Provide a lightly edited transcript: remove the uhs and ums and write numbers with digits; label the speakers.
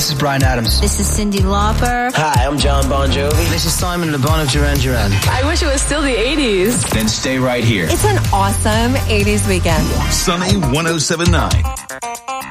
Speaker 1: this is Bryan Adams.
Speaker 2: This is Cyndi Lauper.
Speaker 3: Hi, I'm John Bon Jovi.
Speaker 1: This is Simon Le Bon of Duran Duran.
Speaker 4: I wish it was still the 80s.
Speaker 5: Then stay right here.
Speaker 6: It's an awesome 80s weekend.
Speaker 7: Sunny 107.9.